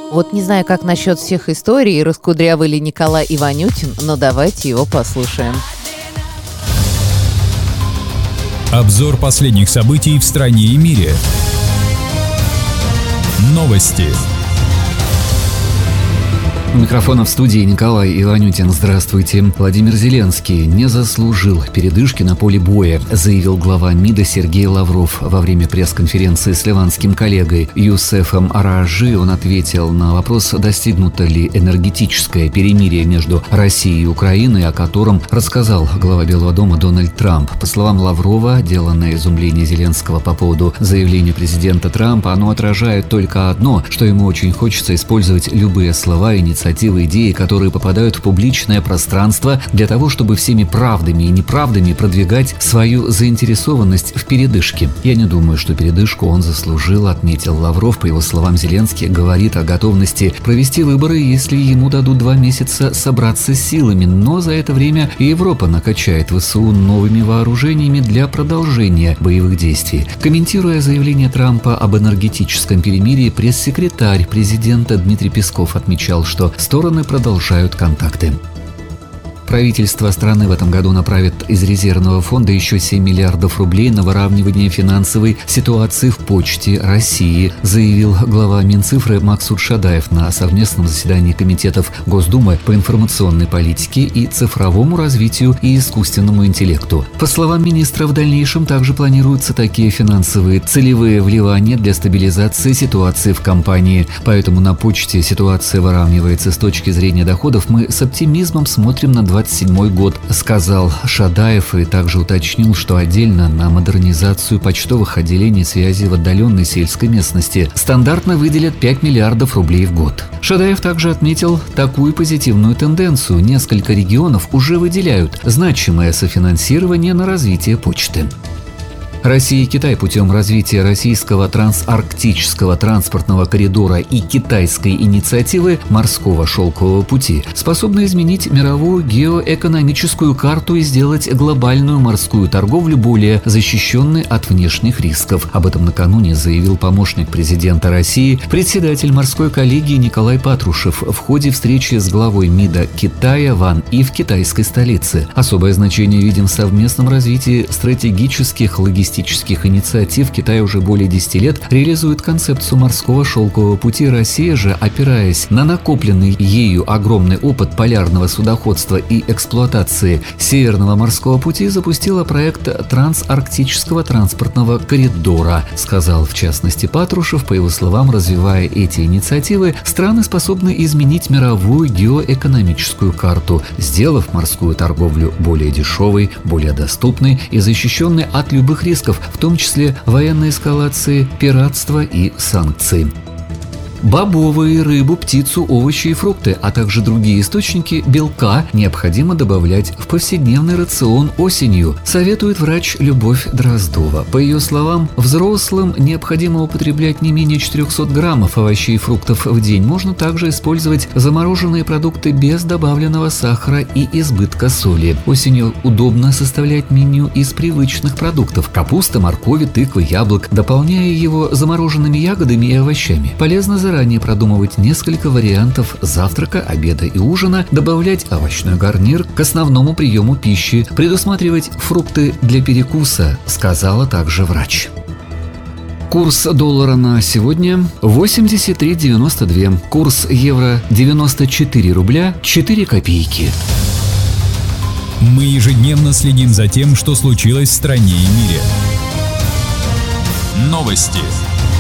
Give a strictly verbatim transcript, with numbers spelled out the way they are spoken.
Вот не знаю, как насчет всех историй, раскудрявый ли Николай Иванютин, но давайте его послушаем. Обзор последних событий в стране и мире. Новости. У микрофона в студии Николай Иванютин. Здравствуйте. Владимир Зеленский не заслужил передышки на поле боя, заявил глава МИДа Сергей Лавров во время пресс-конференции с ливанским коллегой Юсефом Аражи. Он ответил на вопрос, достигнуто ли энергетическое перемирие между Россией и Украиной, о котором рассказал глава Белого дома Дональд Трамп. По словам Лаврова, деланное изумление Зеленского по поводу заявления президента Трампа, оно отражает только одно, что ему очень хочется использовать любые слова и инициативы, идеи, которые попадают в публичное пространство для того, чтобы всеми правдами и неправдами продвигать свою заинтересованность в передышке. Я не думаю, что передышку он заслужил, отметил Лавров. По его словам, Зеленский говорит о готовности провести выборы, если ему дадут два месяца собраться с силами. Но за это время и Европа накачает ВСУ новыми вооружениями для продолжения боевых действий. Комментируя заявление Трампа об энергетическом перемирии, пресс-секретарь президента Дмитрий Песков отмечал, что стороны продолжают контакты. Правительство страны в этом году направит из резервного фонда еще семь миллиардов рублей на выравнивание финансовой ситуации в Почте России, заявил глава Минцифры Максут Шадаев на совместном заседании комитетов Госдумы по информационной политике и цифровому развитию и искусственному интеллекту. По словам министра, в дальнейшем также планируются такие финансовые целевые вливания для стабилизации ситуации в компании. Поэтому на Почте ситуация выравнивается с точки зрения доходов. Мы с оптимизмом смотрим на двадцать седьмой год, сказал Шадаев, и также уточнил, что отдельно на модернизацию почтовых отделений связи в отдаленной сельской местности стандартно выделят пять миллиардов рублей в год. Шадаев также отметил такую позитивную тенденцию. Несколько регионов уже выделяют значимое софинансирование на развитие почты. Россия и Китай путем развития российского трансарктического транспортного коридора и китайской инициативы морского шелкового пути способны изменить мировую геоэкономическую карту и сделать глобальную морскую торговлю более защищенной от внешних рисков. Об этом накануне заявил помощник президента России, председатель морской коллегии Николай Патрушев в ходе встречи с главой МИДа Китая Ван И в китайской столице. Особое значение видим в совместном развитии стратегических логистических инициатив. Китай уже более десяти лет реализует концепцию морского шелкового пути. Россия же, опираясь на накопленный ею огромный опыт полярного судоходства и эксплуатации Северного морского пути, запустила проект трансарктического транспортного коридора, сказал в частности Патрушев. По его словам, развивая эти инициативы, страны способны изменить мировую геоэкономическую карту, сделав морскую торговлю более дешевой, более доступной и защищенной от любых рисков, в том числе военной эскалации, пиратства и санкций. Бобовые, рыбу, птицу, овощи и фрукты, а также другие источники белка необходимо добавлять в повседневный рацион осенью, советует врач Любовь Дроздова. По ее словам, взрослым необходимо употреблять не менее четырехсот граммов овощей и фруктов в день. Можно также использовать замороженные продукты без добавленного сахара и избытка соли. Осенью удобно составлять меню из привычных продуктов – капуста, моркови, тыквы, яблок, дополняя его замороженными ягодами и овощами. Полезно заранее продумывать несколько вариантов завтрака, обеда и ужина, добавлять овощной гарнир к основному приему пищи, предусматривать фрукты для перекуса, сказала также врач. Курс доллара на сегодня восемьдесят три девяносто два. Курс евро девяносто четыре рубля четыре копейки. Мы ежедневно следим за тем, что случилось в стране и мире. Новости.